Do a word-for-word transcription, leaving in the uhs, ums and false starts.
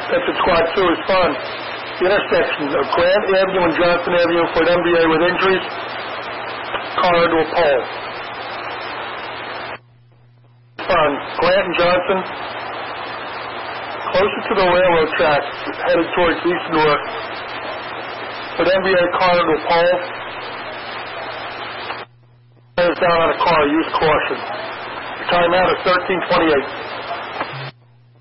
That's at Squad two. Respond. The intersection of Grant Avenue and Johnson Avenue for an M B A with injuries. Car to a pole. Respond. Grant and Johnson. Closer to the railroad tracks, headed towards East Newark. With M B A car to a pole. Down on a car. Use caution. Timeout is thirteen twenty-eight.